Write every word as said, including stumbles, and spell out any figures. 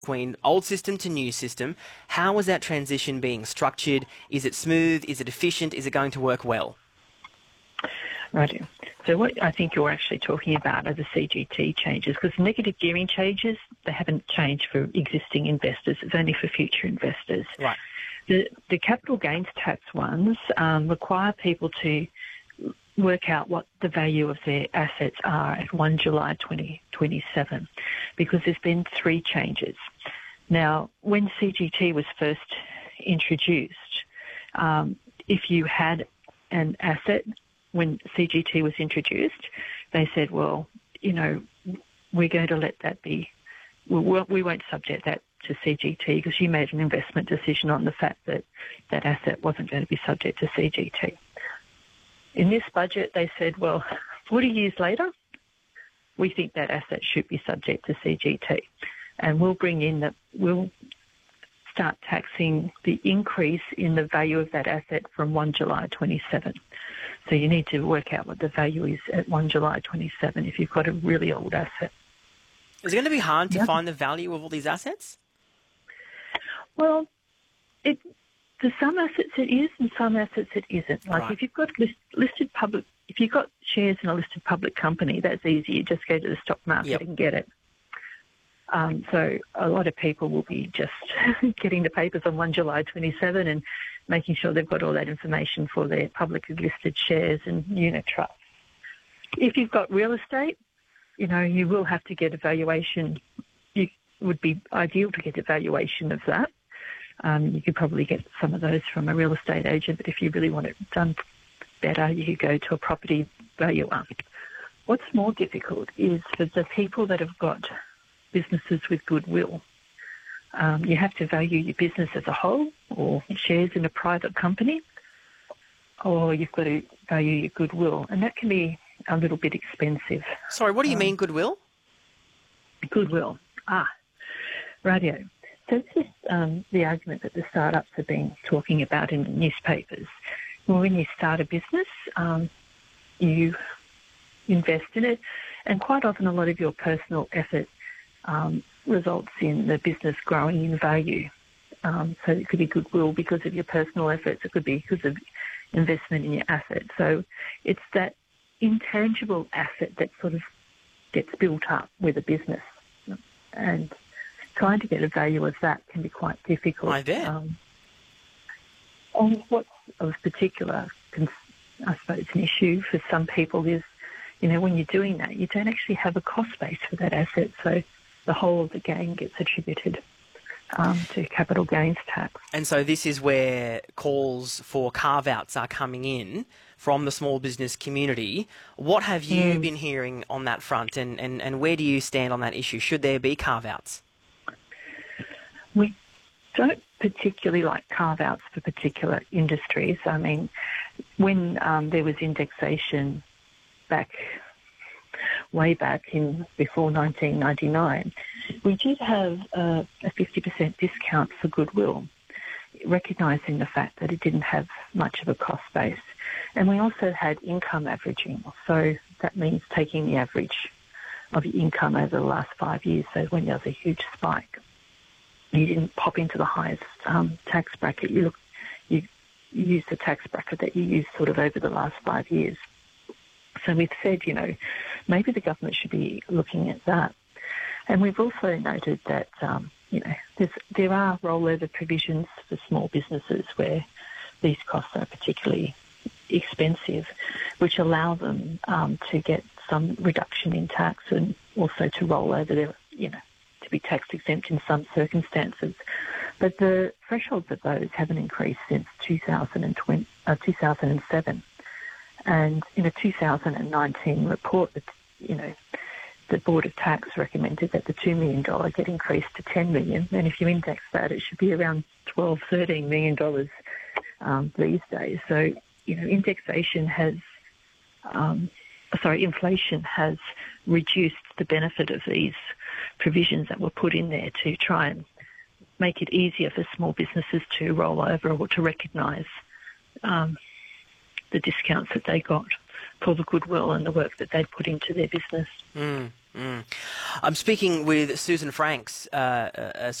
between old system to new system. How is that transition being structured? Is it smooth? Is it efficient? Is it going to work well? Right. So what I think you're actually talking about are the C G T changes, because negative gearing changes, they haven't changed for existing investors. It's only for future investors. Right. The, the capital gains tax ones um, require people to work out what the value of their assets are at first of July twenty twenty-seven, because there's been three changes. Now, when C G T was first introduced, um, if you had an asset when C G T was introduced, they said, well, you know, we're going to let that be, we we won't subject that to C G T because you made an investment decision on the fact that that asset wasn't going to be subject to C G T. In this budget, they said, well, forty years later, we think that asset should be subject to C G T. And we'll bring in that, we'll start taxing the increase in the value of that asset from first of July twenty-seven. So you need to work out what the value is at first of July twenty-seven if you've got a really old asset. Is it going to be hard to Yep. find the value of all these assets? Well, it, for some assets it is and some assets it isn't. Like Right. if you've got list, listed public, if you've got shares in a listed public company, that's easy. You just go to the stock market Yep. and get it. Um, so a lot of people will be just getting the papers on first of July twenty-seven and making sure they've got all that information for their publicly listed shares and unit trusts. If you've got real estate, you know, you will have to get a valuation. You would be ideal to get a valuation of that. Um, you could probably get some of those from a real estate agent, but if you really want it done better, you could go to a property valuer. What's more difficult is for the people that have got businesses with goodwill. Um, you have to value your business as a whole or shares in a private company, or you've got to value your goodwill, and that can be a little bit expensive. Sorry, what do you Um, mean goodwill? Goodwill. Ah, radio. So this is um, the argument that the startups have been talking about in the newspapers. Well, when you start a business, um, you invest in it, and quite often a lot of your personal effort um, results in the business growing in value. Um, so it could be goodwill because of your personal efforts. It could be because of investment in your asset. So it's that intangible asset that sort of gets built up with a business. And trying to get a value of that can be quite difficult. I bet. Um, and what's of particular, I suppose, an issue for some people is, you know, when you're doing that, you don't actually have a cost base for that asset. So the whole of the gain gets attributed um, to capital gains tax. And so this is where calls for carve-outs are coming in from the small business community. What have you Mm. been hearing on that front, and, and, and where do you stand on that issue? Should there be carve-outs? We don't particularly like carve-outs for particular industries. I mean, when um, there was indexation back, way back in before nineteen ninety-nine, we did have uh, a fifty percent discount for goodwill, recognising the fact that it didn't have much of a cost base. And we also had income averaging, so that means taking the average of your income over the last five years. So when there was a huge spike, you didn't pop into the highest um, tax bracket. You look, you, you use the tax bracket that you used sort of over the last five years. So we've said, you know, maybe the government should be looking at that. And we've also noted that, um, you know, there's, there are rollover provisions for small businesses where these costs are particularly expensive, which allow them um, to get some reduction in tax and also to roll over their, you know, to be tax exempt in some circumstances. But the thresholds of those haven't increased since two thousand twenty, uh, two thousand seven. And in a two thousand nineteen report, that, you know, the Board of Tax recommended that the two million dollars get increased to ten million dollars. And if you index that, it should be around twelve, thirteen million dollars um, these days. So, you know, indexation has, um, sorry, inflation has reduced the benefit of these provisions that were put in there to try and make it easier for small businesses to roll over or to recognise um, the discounts that they got for the goodwill and the work that they'd put into their business. Mm. I'm speaking with Susan Franks, uh, a